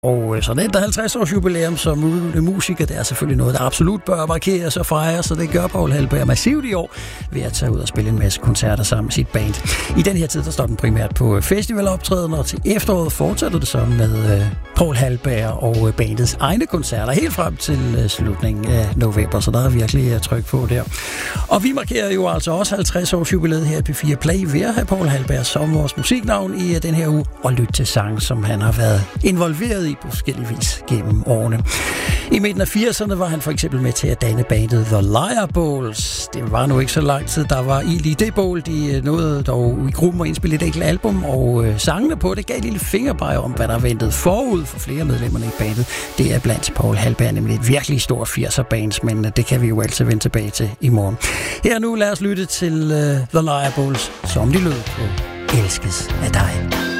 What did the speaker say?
Og så det er 50 års jubilæum som musiker. Det er selvfølgelig noget, der absolut bør markeres og fejres, så det gør Poul Halberg massivt i år ved at tage ud og spille en masse koncerter sammen med sit band. I den her tid, der står den primært på festivaloptræden, og til efteråret fortsætter det så med Poul Halberg og bandets egne koncerter helt frem til slutningen af november, så der er virkelig tryk på der. Og vi markerer jo altså også 50 års jubilæet her i P4 Play ved at have Poul Halberg som vores musiknavn i den her uge og lytte til sang, som han har været involveret i på forskellige vis gennem årene. I midten af 80'erne var han for eksempel med til at danne bandet The Liar Bowls. Det var nu ikke så lang tid, der var ild i det bål. De nåede dog i gruppen at indspille et enkelt album, og sangene på det gav et lille fingerbej om, hvad der ventede forud for flere medlemmerne i bandet. Det er blandt Poul Halberg nemlig et virkelig stort 80'er-bands, men det kan vi jo altid vende tilbage til i morgen. Her nu lad os lytte til The Liar Bowls, som de lød på Elskes af dig.